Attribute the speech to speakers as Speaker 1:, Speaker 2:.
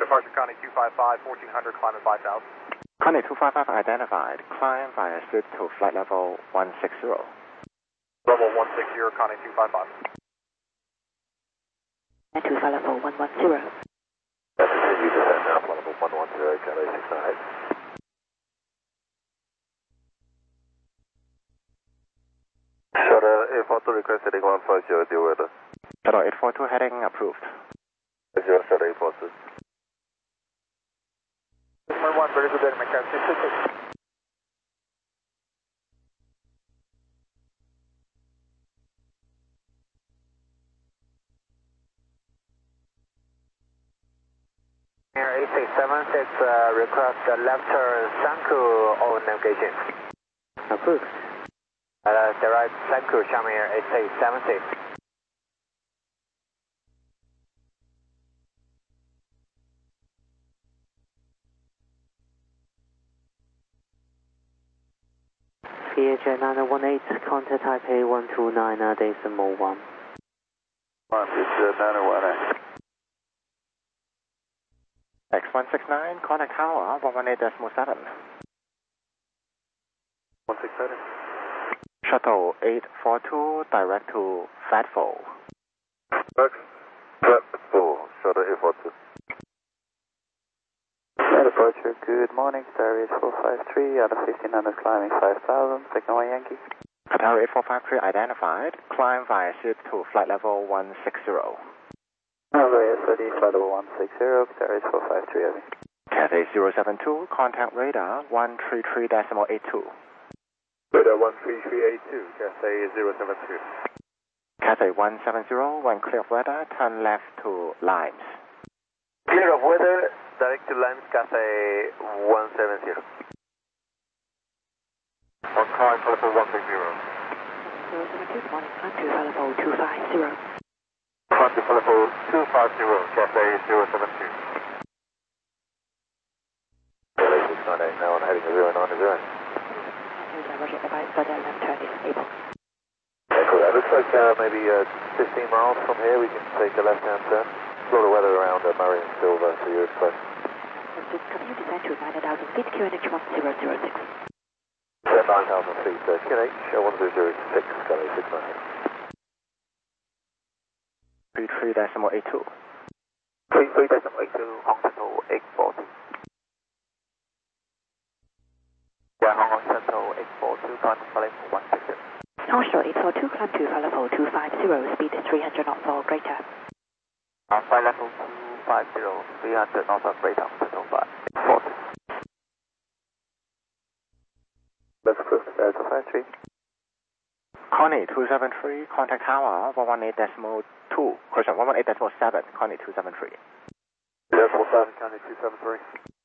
Speaker 1: departure Connie 255, 1400, climb at 5000.
Speaker 2: Connie 255 identified. Climb via SID to flight level 160.
Speaker 1: Level 160, Connie 255.
Speaker 3: And to flight level 110.
Speaker 4: Continue to head now, flight level 110, Cathay 698. Shuttle 842 request heading 150, deal weather.
Speaker 2: Shuttle 842 heading approved.
Speaker 4: 0 Shuttle 842.
Speaker 1: 1, very good day, Mackenzie 66. Air 8676, request left turn Sanku on navigation.
Speaker 3: Approved.
Speaker 1: Direct Sanku, Xiamen Air 8676.
Speaker 3: PHA 918, contact Taipei 129.1.
Speaker 4: It's 918.
Speaker 2: X169, contact tower 118.7.
Speaker 4: 167.
Speaker 2: Shuttle 842 direct to Fatful.
Speaker 4: Fatful, Shuttle 842.
Speaker 5: Departure, good morning, Star 8453, out of 1500 climbing 5000, Signal 1 Yankee.
Speaker 2: Qatar 8453 identified. Climb via SID to flight level 160.
Speaker 5: Runway SOD, flight level 160, Qatar 8453, over.
Speaker 2: Cathay 072, contact radar 133.82.
Speaker 4: Radar 13382, Cathay 072.
Speaker 2: Cathay 170, when clear of weather, turn left to Limes.
Speaker 4: Clear of weather, direct to Limes, Cathay 170. On climb, flight level 160.
Speaker 3: 072, good morning, climb to flight level 250.
Speaker 4: Climb to flight level 250, Cathay 072. Cathay 698, now on heading to 090.
Speaker 3: Roger, advise for the left turn is able.
Speaker 4: Echo that. Looks like maybe 15 miles from here we can take a left-hand turn. A lot of weather around Murray and Silver for your express.
Speaker 3: Continue descent to 9,000 feet, QNH 1006.
Speaker 4: 9,000 feet, QNH 1006, Cathay 698.
Speaker 2: 33.82.
Speaker 4: 33.82, Hong Kong 840. Yeah, Hong Kong Central 842, climb to flight level 160.
Speaker 3: National 842, climb to flight level 250, speed 300 knots or greater.
Speaker 4: Flight level 250, 300 knots or greater, Central 540. That's approved, Delta 53.
Speaker 2: Connie 273, contact tower 118.2. Correction, 118.7, Connie 273.
Speaker 4: Delta 7, Connie 273.